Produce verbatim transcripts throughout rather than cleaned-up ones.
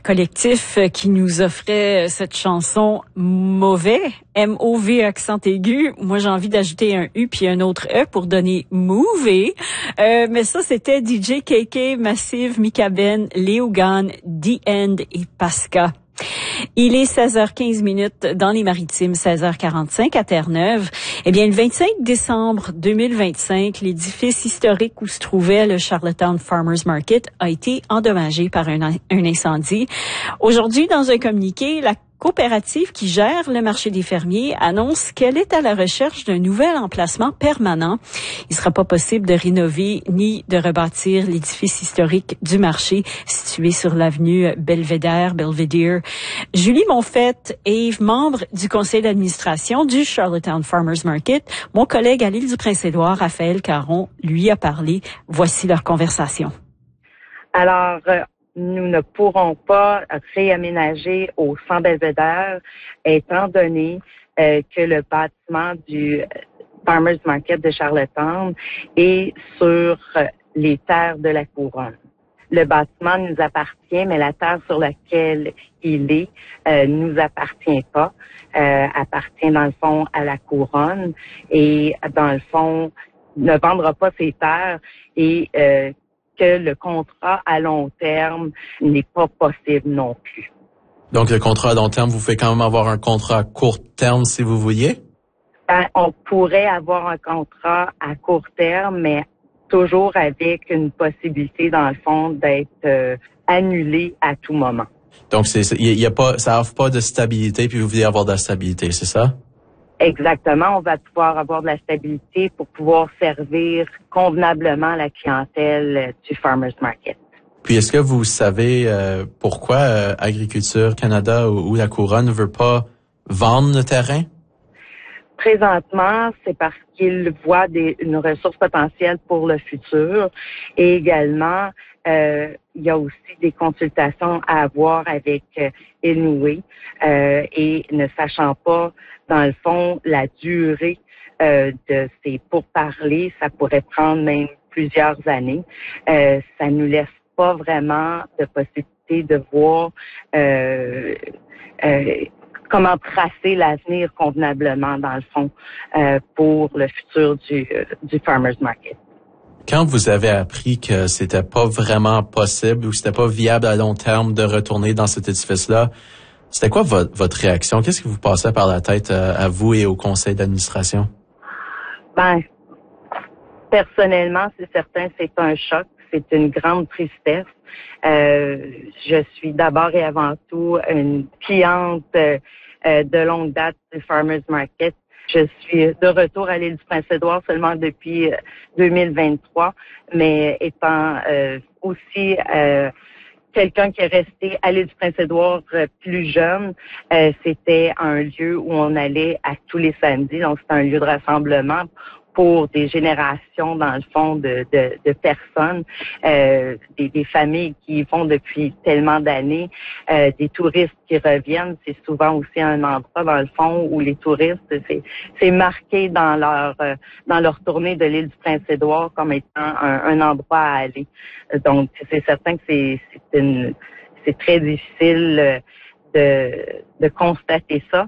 collectif qui nous offrait cette chanson Mauvais, M O V accent aigu. Moi, j'ai envie d'ajouter un U puis un autre E pour donner Mouvé. Euh, mais ça, c'était D J K K, Massive, Mika Ben, Léo Gann, The End et Pasca. Il est seize heures quinze minutes dans les Maritimes, seize heures quarante-cinq à Terre-Neuve. Eh bien, le vingt-cinq décembre deux mille vingt-cinq, l'édifice historique où se trouvait le Charlottetown Farmers Market a été endommagé par un, un incendie. Aujourd'hui, dans un communiqué, la coopérative qui gère le marché des fermiers annonce qu'elle est à la recherche d'un nouvel emplacement permanent. Il ne sera pas possible de rénover ni de rebâtir l'édifice historique du marché situé sur l'avenue Belvedere, Belvedere. Julie Monfette est membre du conseil d'administration du Charlottetown Farmers Market. Mon collègue à l'île du Prince-Édouard, Raphaël Caron, lui a parlé. Voici leur conversation. Alors, euh, nous ne pourrons pas réaménager au Centre Belvedere étant donné euh, que le bâtiment du Farmers Market de Charlottetown est sur les terres de la Couronne. Le bâtiment nous appartient, mais la terre sur laquelle il est euh, nous appartient pas, euh, appartient dans le fond à la Couronne et dans le fond ne vendra pas ses terres et euh, que le contrat à long terme n'est pas possible non plus. Donc, le contrat à long terme, vous pouvez quand même avoir un contrat à court terme si vous vouliez? Ben, on pourrait avoir un contrat à court terme, mais toujours avec une possibilité, dans le fond, d'être euh, annulé à tout moment. Donc, c'est, il y a pas, ça offre pas de stabilité, puis vous voulez avoir de la stabilité, c'est ça? Exactement. On va pouvoir avoir de la stabilité pour pouvoir servir convenablement la clientèle du Farmers Market. Puis, est-ce que vous savez euh, pourquoi euh, Agriculture Canada ou, ou la Couronne ne veut pas vendre le terrain? Présentement, c'est parce qu'ils voient des, une ressource potentielle pour le futur et également, euh, il y a aussi des consultations à avoir avec euh, Inouï euh, et ne sachant pas, dans le fond, la durée euh, de ces pourparlers, ça pourrait prendre même plusieurs années. Euh, ça nous laisse pas vraiment de possibilité de voir euh, euh, comment tracer l'avenir convenablement, dans le fond, euh, pour le futur du, euh, du Farmers Market. Quand vous avez appris que c'était pas vraiment possible ou c'était pas viable à long terme de retourner dans cet édifice-là, c'était quoi votre, votre réaction? Qu'est-ce qui vous passait par la tête à, à vous et au conseil d'administration? Ben, personnellement, c'est certain, c'est un choc. C'est une grande tristesse. Euh, je suis d'abord et avant tout une cliente euh, de longue date du Farmers Market. Je suis de retour à l'île du Prince-Édouard seulement depuis deux mille vingt-trois, mais étant euh, aussi euh, quelqu'un qui est resté à l'île du Prince-Édouard euh, plus jeune, euh, c'était un lieu où on allait à tous les samedis, donc c'est un lieu de rassemblement pour des générations, dans le fond, de, de, de personnes, euh, des, des familles qui y vont depuis tellement d'années, euh, des touristes qui reviennent. C'est souvent aussi un endroit, dans le fond, où les touristes, c'est, c'est marqué dans leur euh, dans leur tournée de l'île du Prince-Édouard comme étant un, un endroit à aller. Donc, c'est certain que c'est, c'est, une, c'est très difficile de, de constater ça.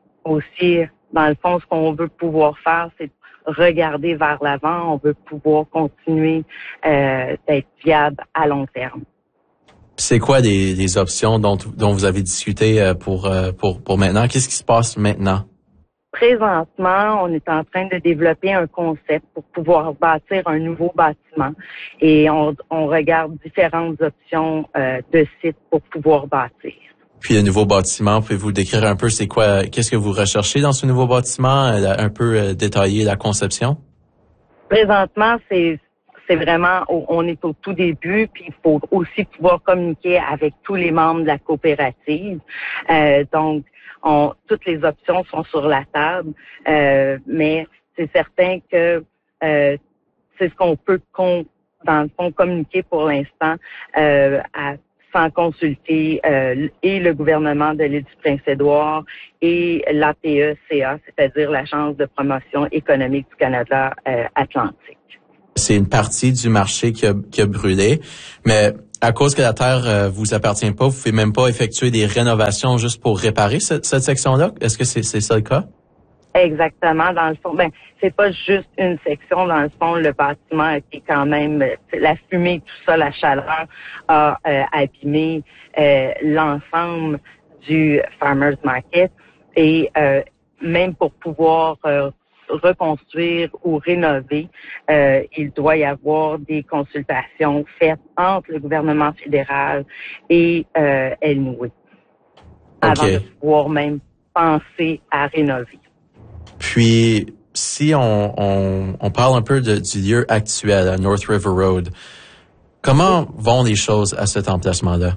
Aussi, dans le fond, ce qu'on veut pouvoir faire, c'est regarder vers l'avant, on veut pouvoir continuer euh, d'être viable à long terme. C'est quoi les, les options dont, dont vous avez discuté pour, pour, pour maintenant? Qu'est-ce qui se passe maintenant? Présentement, on est en train de développer un concept pour pouvoir bâtir un nouveau bâtiment et on, on regarde différentes options euh, de sites pour pouvoir bâtir. Puis le nouveau bâtiment, pouvez-vous décrire un peu c'est quoi, qu'est-ce que vous recherchez dans ce nouveau bâtiment, un peu euh, détailler la conception? Présentement, c'est c'est vraiment, on est au tout début, puis il faut aussi pouvoir communiquer avec tous les membres de la coopérative. Euh, donc, on, toutes les options sont sur la table, euh, mais c'est certain que euh, c'est ce qu'on peut, con, dans le fond, communiquer pour l'instant euh, à sans consulter euh, et le gouvernement de l'île du Prince-Édouard et l'A P E C A, c'est-à-dire l'Agence de promotion économique du Canada euh, Atlantique. c'est une partie du marché qui a, qui a brûlé. Mais à cause que la terre euh, vous appartient pas, vous pouvez même pas effectuer des rénovations juste pour réparer cette, cette section-là? Est-ce que c'est, c'est ça le cas? Exactement. Dans le fond, ben c'est pas juste une section. Dans le fond, le bâtiment qui quand même la fumée, tout ça, la chaleur a euh, abîmé euh, l'ensemble du Farmers Market et euh, même pour pouvoir euh, reconstruire ou rénover, euh, il doit y avoir des consultations faites entre le gouvernement fédéral et euh, El Noé avant Okay. de pouvoir même penser à rénover. Puis, si on, on, on parle un peu de, du lieu actuel à North River Road, comment vont les choses à cet emplacement-là?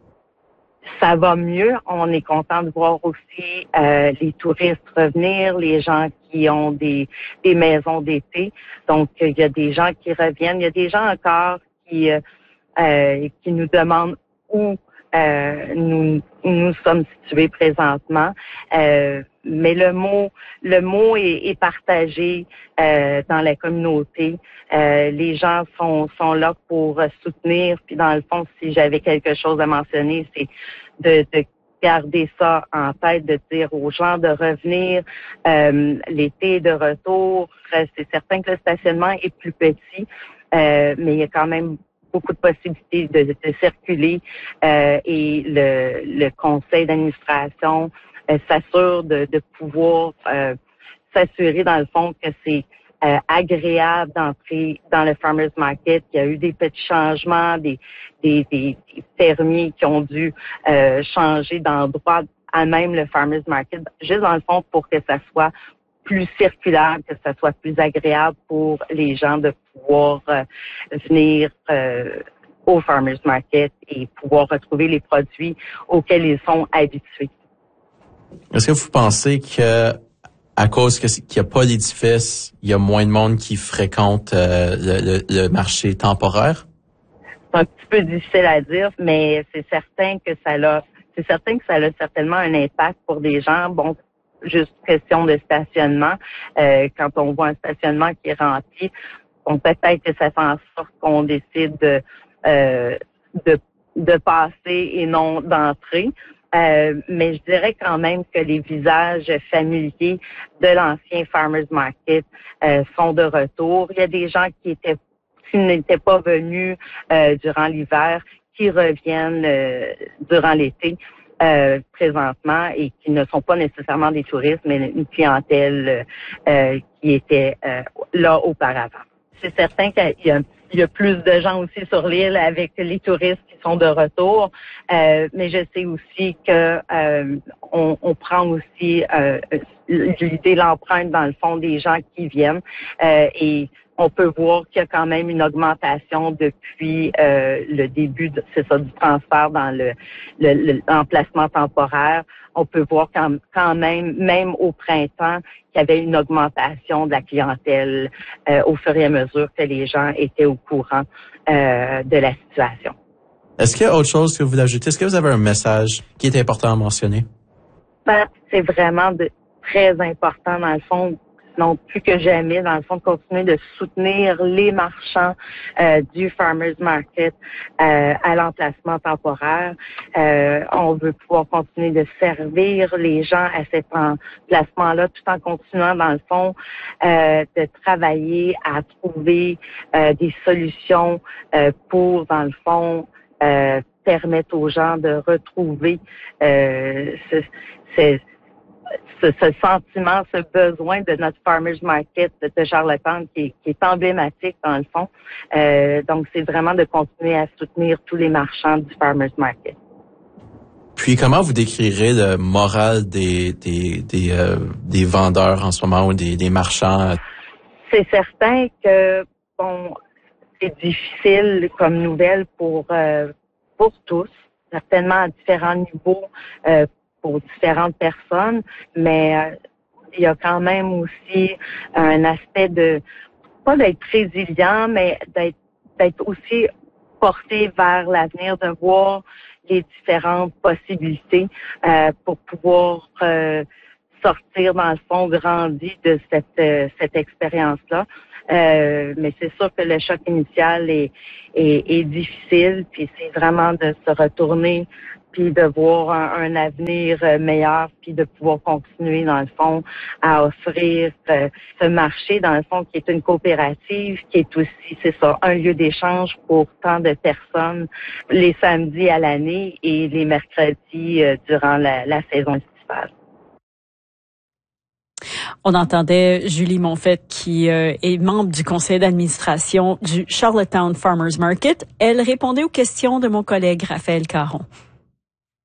Ça va mieux. On est content de voir aussi euh, les touristes revenir, les gens qui ont des, des maisons d'été. Donc, il y a des gens qui reviennent. Il y a des gens encore qui, euh, euh, qui nous demandent où euh, nous, nous sommes situés présentement. Euh, mais le mot, le mot est, est partagé euh, dans la communauté. Euh, les gens sont, sont là pour soutenir. Puis dans le fond, si j'avais quelque chose à mentionner, c'est de, de garder ça en tête, de dire aux gens de revenir. Euh, l'été de retour, c'est certain que le stationnement est plus petit, euh, mais il y a quand même beaucoup de possibilités de, de circuler euh, et le, le conseil d'administration euh, s'assure de, de pouvoir euh, s'assurer dans le fond que c'est euh, agréable d'entrer dans le Farmers Market. Il y a eu des petits changements, des, des, des, des fermiers qui ont dû euh, changer d'endroit à même le Farmers Market, juste dans le fond pour que ça soit plus circulaire, que ça soit plus agréable pour les gens de pouvoir euh, venir euh, au Farmers Market et pouvoir retrouver les produits auxquels ils sont habitués. Est-ce que vous pensez que à cause que qu'il n'y a pas d'édifice, il y a moins de monde qui fréquente euh, le, le, le marché temporaire? C'est un petit peu difficile à dire, mais c'est certain que ça a, c'est certain que ça a certainement un impact pour des gens. Bon, juste question de stationnement. Euh, quand on voit un stationnement qui est rempli, bon, peut-être que ça fait en sorte qu'on décide de, euh, de, de passer et non d'entrer. Euh, mais je dirais quand même que les visages familiers de l'ancien Farmers Market euh, sont de retour. Il y a des gens qui étaient qui n'étaient pas venus euh, durant l'hiver, qui reviennent euh, durant l'été euh, présentement et qui ne sont pas nécessairement des touristes, mais une clientèle euh, qui était euh, là auparavant. C'est certain qu'il y a, il y a plus de gens aussi sur l'île avec les touristes qui sont de retour, euh, mais je sais aussi que euh, on, on prend aussi euh, l'idée, l'empreinte dans le fond des gens qui viennent euh, et on peut voir qu'il y a quand même une augmentation depuis euh, le début de, c'est ça, du transfert dans le, le, le l'emplacement temporaire. On peut voir quand, quand même, même au printemps, qu'il y avait une augmentation de la clientèle euh, au fur et à mesure que les gens étaient au courant euh, de la situation. Est-ce qu'il y a autre chose que vous voulez ajouter? Est-ce que vous avez un message qui est important à mentionner? Ben, c'est vraiment de, très important dans le fond. Sinon, plus que jamais, dans le fond, de continuer de soutenir les marchands euh, du Farmers Market euh, à l'emplacement temporaire. Euh, on veut pouvoir continuer de servir les gens à cet emplacement-là, tout en continuant, dans le fond, euh, de travailler à trouver euh, des solutions euh, pour, dans le fond, euh, permettre aux gens de retrouver euh, ce, ce Ce, ce sentiment, ce besoin de notre Farmers Market de Charlottetown qui est, qui est emblématique dans le fond. Euh, donc, c'est vraiment de continuer à soutenir tous les marchands du Farmers Market. Puis, comment vous décrirez le moral des des des, euh, des vendeurs en ce moment ou des, des marchands? C'est certain que, bon, c'est difficile comme nouvelle pour euh, pour tous, certainement à différents niveaux, euh, pour différentes personnes, mais euh, il y a quand même aussi un aspect de, pas d'être résilient, mais d'être, d'être aussi porté vers l'avenir, de voir les différentes possibilités euh, pour pouvoir euh, sortir, dans le fond, grandi de cette, euh, cette expérience-là. Euh, mais c'est sûr que le choc initial est, est, est difficile, puis c'est vraiment de se retourner puis de voir un, un avenir meilleur, puis de pouvoir continuer, dans le fond, à offrir euh, ce marché, dans le fond, qui est une coopérative, qui est aussi, c'est ça, un lieu d'échange pour tant de personnes les samedis à l'année et les mercredis euh, durant la, la saison estivale. On entendait Julie Monfette, qui euh, est membre du conseil d'administration du Charlottetown Farmers Market. Elle répondait aux questions de mon collègue Raphaël Caron.